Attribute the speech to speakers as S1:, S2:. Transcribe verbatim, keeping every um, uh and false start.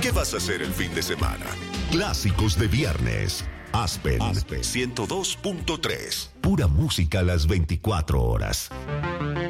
S1: ¿Qué vas a hacer el fin de semana?
S2: Clásicos de viernes. Aspen,
S1: ciento dos punto tres.
S2: Pura música a las veinticuatro horas.